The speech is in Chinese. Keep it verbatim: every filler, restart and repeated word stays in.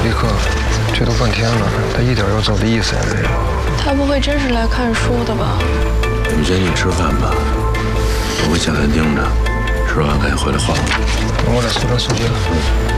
李克，这都半天了，他一点要走的意思也没有。 他不会真是来看书的吧？ 你们先去吃饭吧，我会下餐盯着，吃完赶紧回来换我。 我在宿舍宿舍。